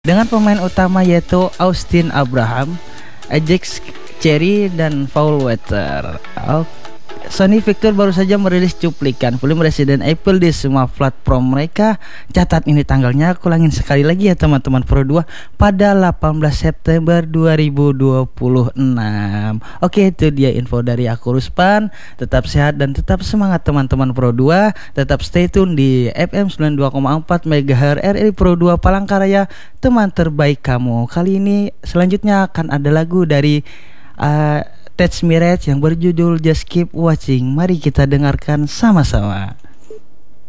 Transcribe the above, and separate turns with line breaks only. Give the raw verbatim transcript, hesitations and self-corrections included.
dengan pemain utama yaitu Austin Abraham, Ajax Cherry dan Paul Wetter. Oke. Sony Pictures baru saja merilis cuplikan film Resident Evil di semua platform mereka. Catat ini tanggalnya, aku ulangin sekali lagi ya teman-teman Pro dua, pada delapan belas September dua ribu dua puluh enam. Oke, itu dia info dari aku Ruspan. Tetap sehat dan tetap semangat teman-teman Pro dua. Tetap stay tune di F M sembilan puluh dua koma empat MHz R R I Pro dua Palangkaraya, teman terbaik kamu. Kali ini selanjutnya akan ada lagu dari uh, Touch Mirage yang berjudul Just Keep Watching. Mari kita dengarkan sama-sama.